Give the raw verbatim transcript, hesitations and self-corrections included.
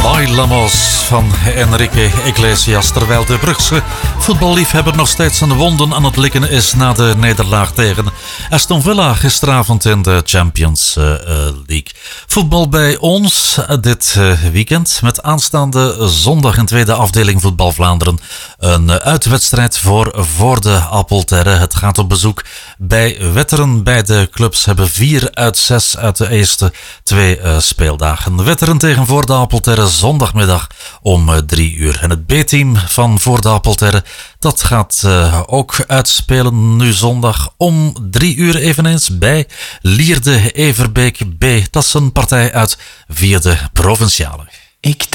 Bailamos van Enrique Iglesias. Terwijl de Brugse voetballiefhebber nog steeds zijn wonden aan het likken is na de nederlaag tegen Aston Villa gisteravond in de Champions uh, League. Voetbal bij ons dit uh, weekend met aanstaande zondag in tweede afdeling Voetbal Vlaanderen. Een uitwedstrijd voor Voorde Appelterre. Het gaat op bezoek bij Wetteren. Beide clubs hebben vier uit zes uit de eerste twee uh, speeldagen. Wetteren tegen Voorde Appelterre zondagmiddag om uh, drie uur. En het B-team van Voorde Appelterre, dat gaat uh, ook uitspelen nu zondag om drie uur eveneens bij Lierde Everbeek B. Dat is een partij uit vierde provinciale. Ik